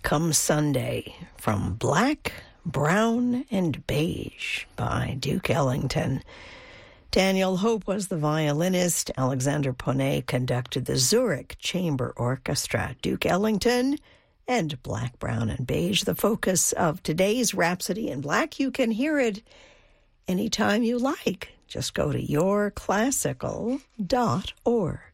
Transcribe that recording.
Come Sunday from Black, Brown, and Beige by Duke Ellington. Daniel Hope was the violinist. Alexander Ponet conducted the Zurich Chamber Orchestra. Duke Ellington and Black, Brown, and Beige, the focus of today's Rhapsody in Black. You can hear it anytime you like. Just go to yourclassical.org.